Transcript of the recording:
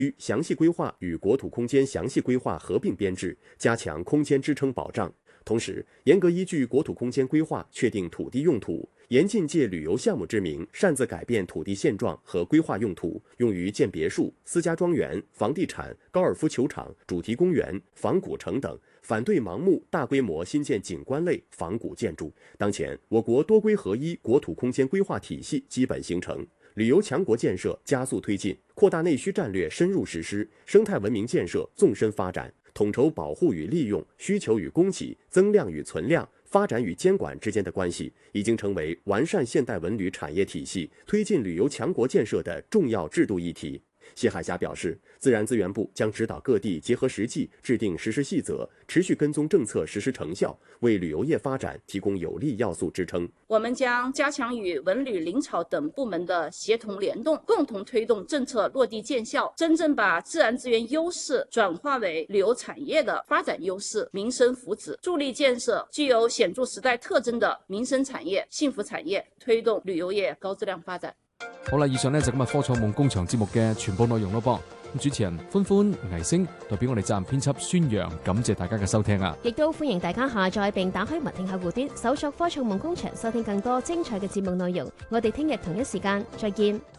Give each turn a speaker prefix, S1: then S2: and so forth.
S1: 详细规划与国土空间详细规划合并编制，加强空间支撑保障。同时，严格依据国土空间规划确定土地用途，严禁借旅游项目之名擅自改变土地现状和规划用途，用于建别墅、私家庄园、房地产、高尔夫球场、主题公园、仿古城等。反对盲目大规模新建景观类仿古建筑。当前，我国多规合一国土空间规划体系基本形成，旅游强国建设加速推进，扩大内需战略深入实施，生态文明建设纵深发展，统筹保护与利用、需求与供给、增量与存量、发展与监管之间的关系，已经成为完善现代文旅产业体系、推进旅游强国建设的重要制度议题。谢海霞表示，自然资源部将指导各地结合实际制定实施细则，持续跟踪政策实施成效，为旅游业发展提供有力要素支撑。
S2: 我们将加强与文旅、林草等部门的协同联动，共同推动政策落地见效，真正把自然资源优势转化为旅游产业的发展优势、民生福祉，助力建设具有显著时代特征的民生產業、幸福產業，推動旅遊業高質量發展。
S3: 好啦，以上呢就今日科創夢工場節目嘅全部內容咯噃。主持人歡歡、倪星代表我哋責任編輯宣揚，感謝大家嘅收聽啊！
S4: 亦都歡迎大家下載並打開密聽客戶端，搜索科創夢工場，收聽更多精彩嘅節目內容。我哋聽日同一時間再見。